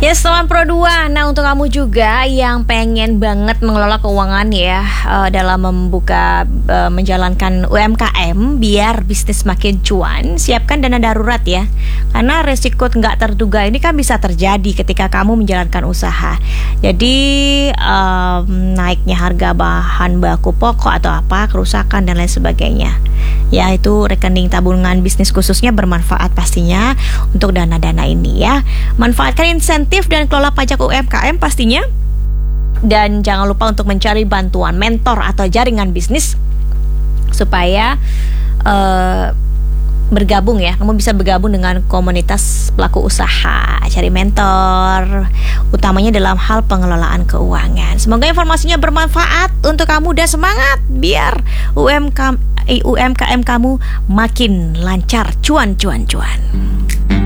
Ya, teman Pro 2. Nah, untuk kamu juga yang pengen banget mengelola keuangan ya, dalam menjalankan UMKM biar bisnis makin cuan, siapkan dana darurat ya. Karena resiko nggak terduga ini kan bisa terjadi ketika kamu menjalankan usaha. Jadi naiknya harga bahan baku pokok atau apa, kerusakan dan lain sebagainya. Ya, itu rekening tabungan bisnis khususnya bermanfaat pastinya untuk dana-dana ini ya. Manfaatkan insentif dan kelola pajak UMKM pastinya. Dan jangan lupa untuk mencari bantuan mentor atau jaringan bisnis supaya bergabung ya. Kamu bisa bergabung dengan komunitas pelaku usaha, cari mentor, utamanya dalam hal pengelolaan keuangan. Semoga informasinya bermanfaat untuk kamu dan semangat biar UMKM kamu makin lancar, cuan.